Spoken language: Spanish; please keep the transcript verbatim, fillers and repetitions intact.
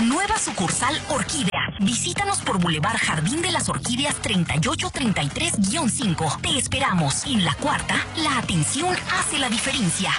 Nueva sucursal Orquídea. Visítanos por Boulevard Jardín de las Orquídeas treinta y ocho treinta y tres guión cinco. Te esperamos. En la cuarta, la atención hace la diferencia.